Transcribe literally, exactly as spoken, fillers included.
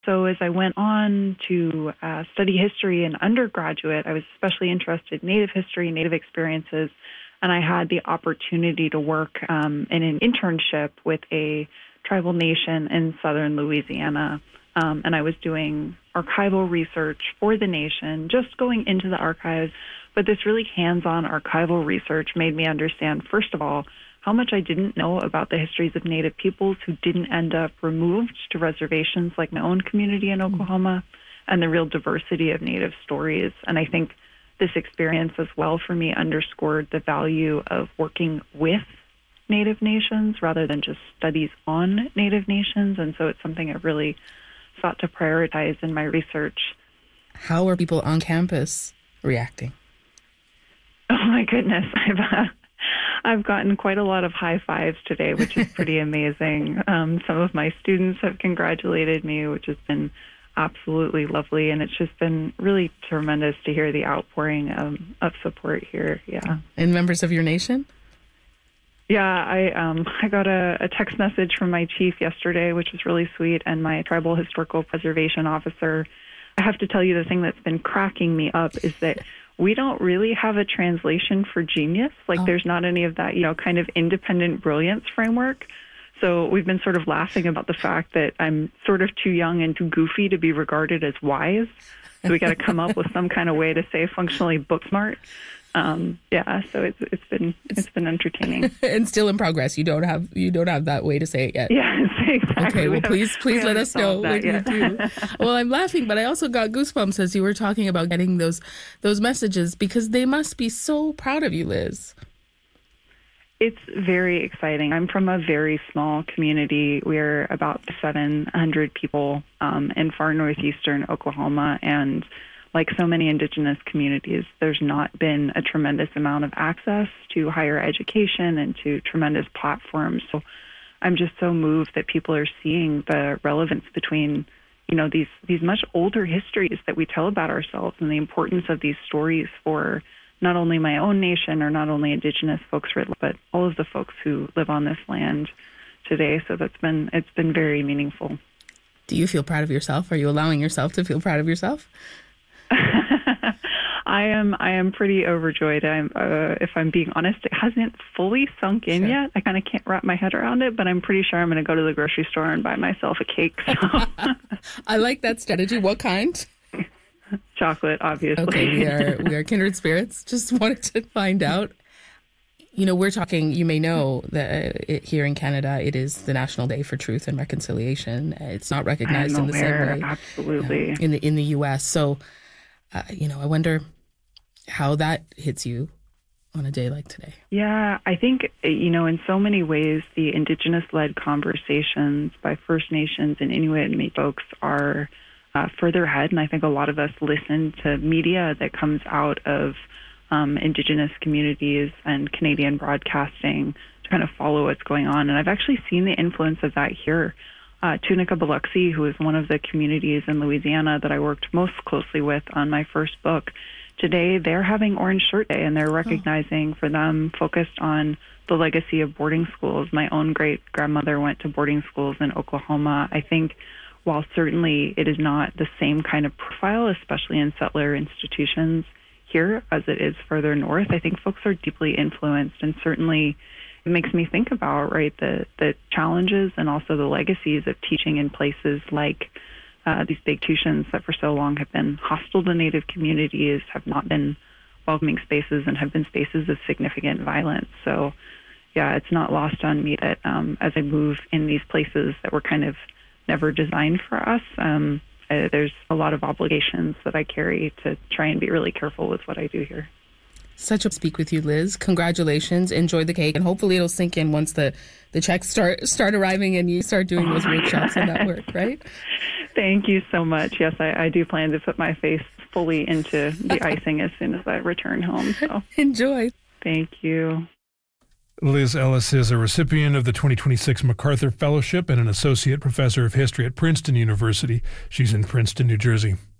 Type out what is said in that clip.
So as I went on to uh, study history in undergraduate, I was especially interested in Native history, Native experiences, and I had the opportunity to work um, in an internship with a tribal nation in southern Louisiana. Um, and I was doing archival research for the nation, just going into the archives. But this really hands-on archival research made me understand, first of all, how much I didn't know about the histories of Native peoples who didn't end up removed to reservations like my own community in Oklahoma, and the real diversity of Native stories. And I think this experience as well for me underscored the value of working with Native nations rather than just studies on Native nations. And so it's something I really sought to prioritize in my research. How are people on campus reacting? Oh my goodness. I've uh, I've gotten quite a lot of high fives today, which is pretty amazing. Um, some of my students have congratulated me, which has been absolutely lovely. And it's just been really tremendous to hear the outpouring um, of support here. Yeah. And members of your nation? Yeah, I um, I got a, a text message from my chief yesterday, which was really sweet, and my tribal historical preservation officer. I have to tell you, the thing that's been cracking me up is that we don't really have a translation for genius. Like, oh. There's not any of that, you know, kind of independent brilliance framework. So we've been sort of laughing about the fact that I'm sort of too young and too goofy to be regarded as wise. So we got to come up with some kind of way to say functionally book smart. Um, yeah, so it's it's been it's been entertaining and still in progress. You don't have you don't have that way to say it yet. Yeah, exactly. Okay, well, we please please let us know when yet. you do. Well, I'm laughing, but I also got goosebumps as you were talking about getting those those messages, because they must be so proud of you, Liz. It's very exciting. I'm from a very small community. We're about seven hundred people um, in far northeastern Oklahoma, and like so many Indigenous communities, there's not been a tremendous amount of access to higher education and to tremendous platforms. So I'm just so moved that people are seeing the relevance between, you know, these these much older histories that we tell about ourselves, and the importance of these stories for not only my own nation or not only Indigenous folks, but all of the folks who live on this land today. So that's been it's been very meaningful. Do you feel proud of yourself? Are you allowing yourself to feel proud of yourself? I am. I am pretty overjoyed. I'm. Uh, if I'm being honest, it hasn't fully sunk in sure. yet. I kind of can't wrap my head around it, but I'm pretty sure I'm going to go to the grocery store and buy myself a cake. So. I like that strategy. What kind? Chocolate, obviously. Okay, we are we are kindred spirits. Just wanted to find out. You know, we're talking. You may know that uh, it, here in Canada, it is the National Day for Truth and Reconciliation. It's not recognized I'm in the aware, same way. Absolutely. Uh, in the in the U S. So. Uh, you know, I wonder how that hits you on a day like today. Yeah, I think, you know, in so many ways, the Indigenous-led conversations by First Nations and Inuit and Métis folks are uh, further ahead. And I think a lot of us listen to media that comes out of um, Indigenous communities and Canadian broadcasting to kind of follow what's going on. And I've actually seen the influence of that here. Uh, Tunica Biloxi, who is one of the communities in Louisiana that I worked most closely with on my first book, today they're having Orange Shirt Day, and they're recognizing oh. for them focused on the legacy of boarding schools. My own great-grandmother went to boarding schools in Oklahoma. I think while certainly it is not the same kind of profile, especially in settler institutions here as it is further north, I think folks are deeply influenced, and certainly it makes me think about, right, the, the challenges and also the legacies of teaching in places like uh, these big tuitions that for so long have been hostile to Native communities, have not been welcoming spaces, and have been spaces of significant violence. So, yeah, it's not lost on me that um, as I move in these places that were kind of never designed for us, um, uh, there's a lot of obligations that I carry to try and be really careful with what I do here. Such a speak with you, Liz. Congratulations. Enjoy the cake. And hopefully it'll sink in once the, the checks start start arriving and you start doing those workshops and that work, right? Thank you so much. Yes, I, I do plan to put my face fully into the icing as soon as I return home. So enjoy. Thank you. Liz Ellis is a recipient of the twenty twenty-six MacArthur Fellowship and an associate professor of history at Princeton University. She's in Princeton, New Jersey.